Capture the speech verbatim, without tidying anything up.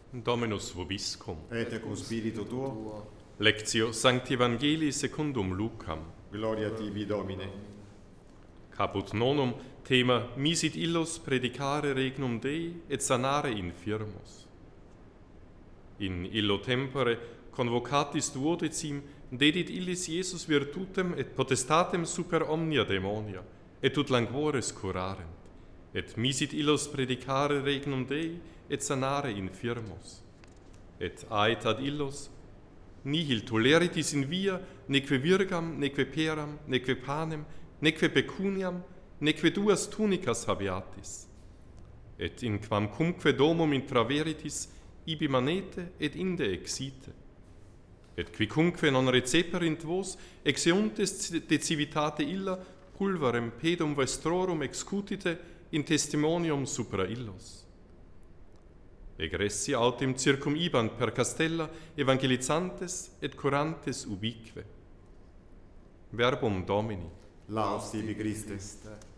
Dominus vobiscum. Et cum spiritu tuo. Lectio Sancti Evangelii secundum Lucam. Gloria tibi, Domine. Caput nonum, thema misit illos predicare regnum Dei et sanare infirmos. In illo tempore convocatis duodecim dedit illis Iesus virtutem et potestatem super omnia demonia, et ut languores curarent, et misit illos predicare regnum Dei et sanare infirmos. Et ait ad illos, nihil toleritis in via, neque virgam, neque peram, neque panem, neque pecuniam, neque duas tunicas habeatis. Et in quam cumque domum intraveritis, ibi manete et inde exite. Et quicumque non receperint vos, exeuntes de civitate illa, pulverem pedum vestrorum excutite in testimonium supra illos. Egressi autem circum ibant per castella evangelizantes et curantes ubique. Verbum Domini. Laus tibi Christe.